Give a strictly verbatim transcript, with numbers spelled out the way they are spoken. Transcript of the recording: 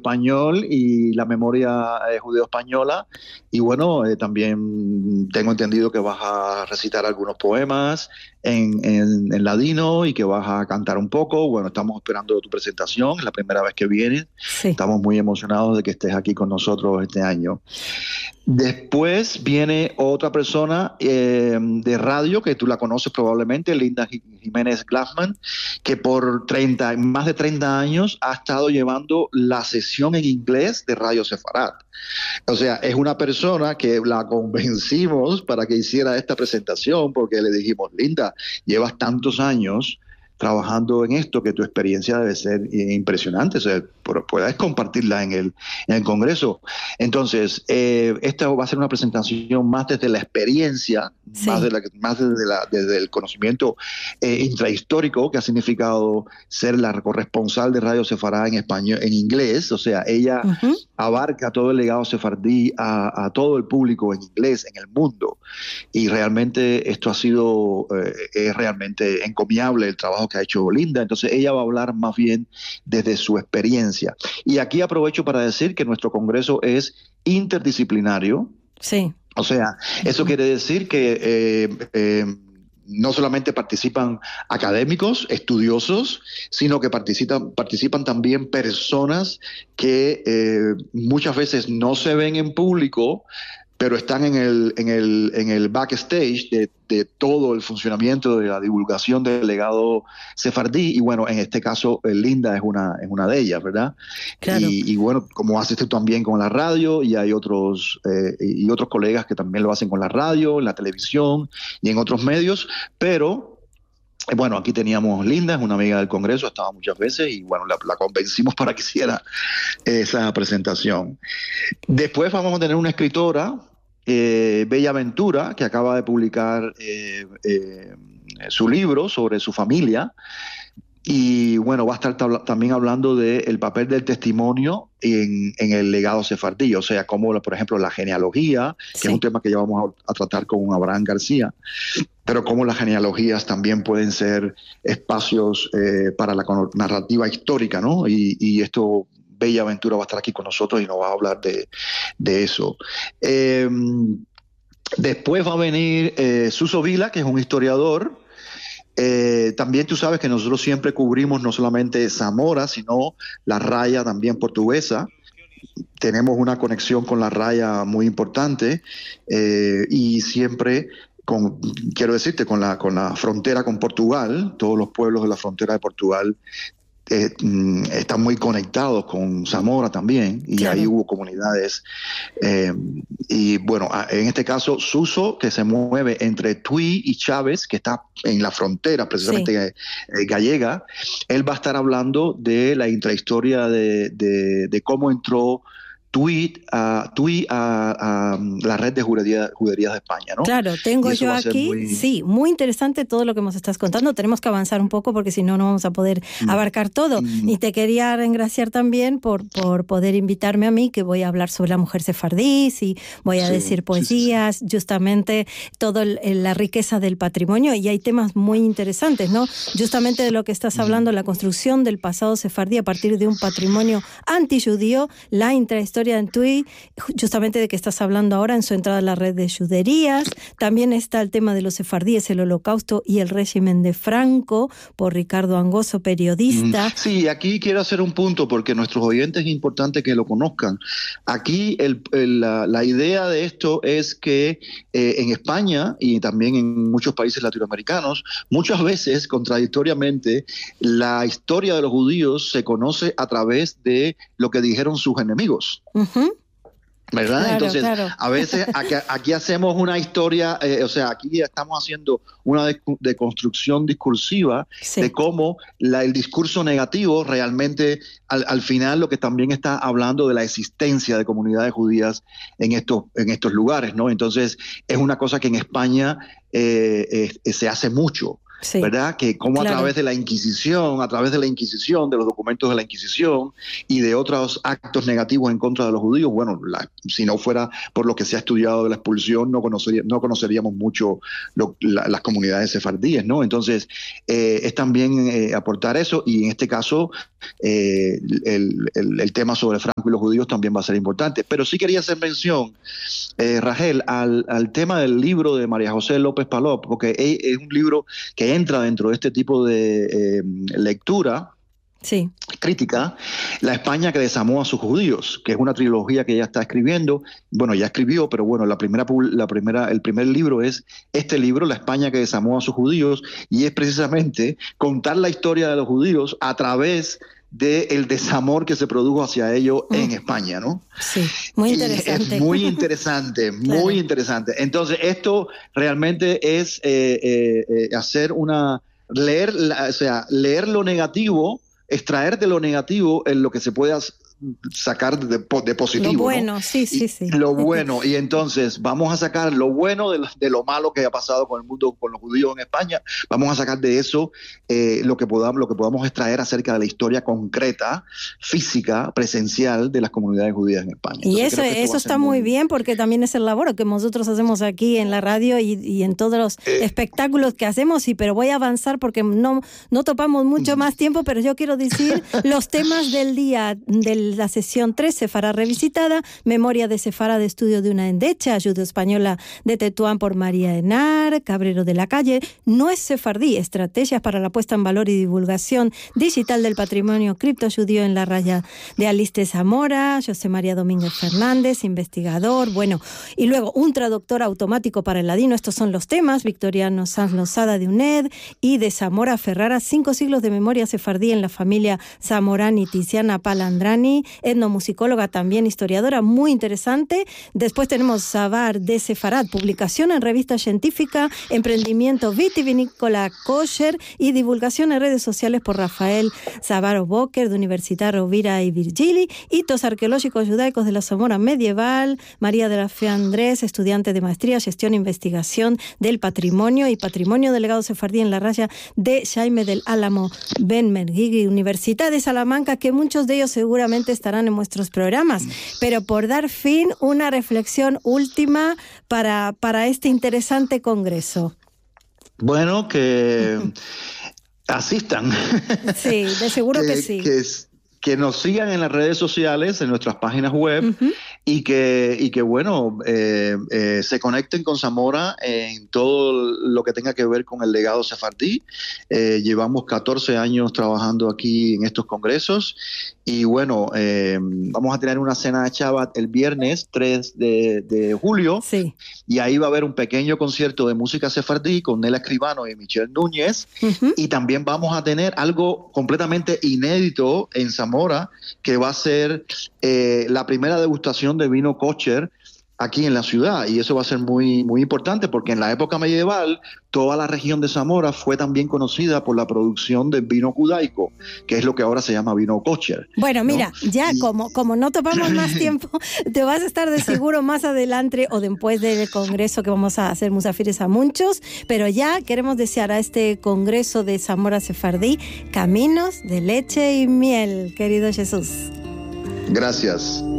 judío-español y la memoria eh, judío-española. Y bueno, eh, también tengo entendido que vas a recitar algunos poemas en, en, en ladino y que vas a cantar un poco. Bueno, estamos esperando tu presentación, es la primera vez que vienes. Sí. Estamos muy emocionados de que estés aquí con nosotros este año. Después viene otra persona eh, de radio que tú la conoces probablemente, Linda Jiménez Glassman, que por treinta, más de treinta años ha estado llevando la sesión en inglés de Radio Sefarat. O sea, es una persona que la convencimos para que hiciera esta presentación porque le dijimos, Linda, llevas tantos años trabajando en esto que tu experiencia debe ser impresionante, o sea, puedes compartirla en el, en el Congreso. Entonces, eh, esta va a ser una presentación más desde la experiencia, sí. más, de la, más desde, la, desde el conocimiento eh, intrahistórico que ha significado ser la corresponsal de Radio Sefará en español, en inglés, o sea, ella uh-huh. abarca todo el legado sefardí a, a todo el público en inglés, en el mundo, y realmente esto ha sido, eh, es realmente encomiable el trabajo que ha hecho Linda. Entonces ella va a hablar más bien desde su experiencia. Y aquí aprovecho para decir que nuestro congreso es interdisciplinario. Sí. O sea, eso uh-huh. quiere decir que eh, eh, no solamente participan académicos, estudiosos, sino que participan, participan también personas que eh, muchas veces no se ven en público, pero están en el, en el, en el backstage de, de todo el funcionamiento de la divulgación del legado sefardí. Y bueno, en este caso, Linda es una, es una de ellas, ¿verdad? Claro. Y, y bueno, como haces tú también con la radio, y hay otros, eh, y otros colegas que también lo hacen con la radio, en la televisión y en otros medios, pero... Bueno, aquí teníamos Linda, es una amiga del Congreso, estaba muchas veces y bueno, la, la convencimos para que hiciera esa presentación. Después vamos a tener una escritora, eh, Bella Ventura, que acaba de publicar eh, eh, su libro sobre su familia. Y bueno, va a estar tabla, también hablando del papel del testimonio en, en el legado sefardí, o sea, como por ejemplo la genealogía, que sí. es un tema que ya vamos a, a tratar con Abraham García, pero cómo las genealogías también pueden ser espacios eh, para la narrativa histórica, ¿no? Y, y esto, Bella Ventura va a estar aquí con nosotros y nos va a hablar de, de eso. Eh, después va a venir eh, Suso Vila, que es un historiador. Eh, también tú sabes que nosotros siempre cubrimos no solamente Zamora, sino la raya también portuguesa. Tenemos una conexión con la raya muy importante eh, y siempre, con, quiero decirte, con la, con la frontera con Portugal, todos los pueblos de la frontera de Portugal Eh, están muy conectados con Zamora también, y claro. ahí hubo comunidades eh, y bueno, en este caso Suso, que se mueve entre Tui y Chávez, que está en la frontera precisamente sí. eh, gallega, él va a estar hablando de la intrahistoria de, de, de cómo entró Tui a, Tui a, a la red de juderías, juderías de España, ¿no? Claro, tengo yo aquí, muy... sí, muy interesante todo lo que nos estás contando. Tenemos que avanzar un poco porque si no, no vamos a poder mm. abarcar todo. Mm. Y te quería engraciar también por, por poder invitarme a mí, que voy a hablar sobre la mujer sefardí, y voy a sí, decir poesías, sí, sí. justamente toda la riqueza del patrimonio, y hay temas muy interesantes, ¿no? Justamente de lo que estás hablando, la construcción del pasado sefardí a partir de un patrimonio antijudío, la intrahistoria en Tui, justamente de que estás hablando ahora en su entrada a la red de juderías. También está el tema de los sefardíes, el holocausto y el régimen de Franco, por Ricardo Angoso, periodista. Sí, aquí quiero hacer un punto porque nuestros oyentes es importante que lo conozcan. Aquí el, el, la, la idea de esto es que eh, en España y también en muchos países latinoamericanos, muchas veces, contradictoriamente, la historia de los judíos se conoce a través de lo que dijeron sus enemigos. Uh-huh. ¿Verdad? Claro, Entonces, claro. a veces aquí, aquí hacemos una historia, eh, o sea, aquí estamos haciendo una deconstrucción discursiva sí. de cómo la, el discurso negativo realmente, al, al final, lo que también está hablando de la existencia de comunidades judías en estos, en estos lugares, ¿no? Entonces, es una cosa que en España eh, eh, se hace mucho. sí, ¿verdad? Que como claro, a través de la Inquisición, a través de la Inquisición, de los documentos de la Inquisición y de otros actos negativos en contra de los judíos, bueno, la, si no fuera por lo que se ha estudiado de la expulsión, no, conocería, no conoceríamos mucho lo, la, las comunidades sefardíes, ¿no? Entonces, eh, es también eh, aportar eso, y en este caso, eh, el, el, el tema sobre Franco y los judíos también va a ser importante. Pero sí quería hacer mención, eh, Rachel, al, al tema del libro de María José López Palop, porque es un libro que entra dentro de este tipo de eh, lectura, sí, crítica, La España que desarmó a sus judíos, que es una trilogía que ella está escribiendo. Bueno, ya escribió, pero bueno, la primera, la primera, el primer libro es este libro, La España que desarmó a sus judíos, y es precisamente contar la historia de los judíos a través del desamor que se produjo hacia ellos mm. en España, ¿no? Sí, muy interesante. Es muy interesante, muy claro, interesante. Entonces, esto realmente es eh, eh, eh, hacer una... leer, la, o sea, leer lo negativo, extraer de lo negativo en lo que se pueda sacar de, de positivo. Lo bueno, ¿no? sí, sí, sí. Lo bueno, y entonces vamos a sacar lo bueno de lo, de lo malo que ha pasado con el mundo, con los judíos en España. Vamos a sacar de eso eh, lo que podamos, lo que podamos extraer acerca de la historia concreta, física, presencial de las comunidades judías en España. Entonces, y eso, eso está muy bien, porque también es el labor que nosotros hacemos aquí en la radio y, y en todos los eh, espectáculos que hacemos. Y pero voy a avanzar porque no, no topamos mucho más tiempo, pero yo quiero decir los temas del día del la sesión tres, Sefará revisitada, Memoria de Sefará de estudio de una endecha, ayuda española de Tetuán por María Henar, Cabrero de la Calle, No es sefardí, estrategias para la puesta en valor y divulgación digital del patrimonio criptojudío en la raya, de Aliste Zamora, José María Domínguez Fernández, investigador, bueno, y luego un traductor automático para el ladino. Estos son los temas, Victoriano Sanz Lozada de U N E D y de Zamora Ferrara, cinco siglos de memoria sefardí en la familia Zamorani, Tiziana Palandrani, etnomusicóloga, también historiadora, muy interesante. Después tenemos Sabar de Sefarad, publicación en revista científica, emprendimiento vitivinícola kosher y divulgación en redes sociales por Rafael Savaro Boker, de Universidad Rovira y Virgili, hitos arqueológicos judaicos de la Zamora medieval, María de la Fe Andrés, estudiante de maestría, gestión e investigación del patrimonio y patrimonio delegado sefardí en la raya de Jaime del Álamo Ben Mergui, Universidad de Salamanca, que muchos de ellos seguramente estarán en nuestros programas, pero por dar fin, una reflexión última para, para este interesante congreso. Bueno, que asistan. Sí, de seguro que, que sí. Que, que nos sigan en las redes sociales, en nuestras páginas web, uh-huh, y que, y que bueno, eh, eh, se conecten con Zamora en todo lo que tenga que ver con el legado sefardí. Eh, llevamos catorce años trabajando aquí en estos congresos, y bueno, eh, vamos a tener una cena de Shabbat el viernes tres de julio, sí, y ahí va a haber un pequeño concierto de música sefardí con Nela Escribano y Michelle Núñez, uh-huh, y también vamos a tener algo completamente inédito en Zamora, que va a ser eh, la primera degustación de vino kosher aquí en la ciudad, y eso va a ser muy, muy importante, porque en la época medieval toda la región de Zamora fue también conocida por la producción de vino judaico, que es lo que ahora se llama vino kosher. Bueno, mira, ¿no? ya y... como, como no topamos más tiempo, te vas a estar de seguro más adelante o después del congreso que vamos a hacer Musafires a muchos, pero ya queremos desear a este congreso de Zamora Sefardí caminos de leche y miel, querido Jesús. Gracias.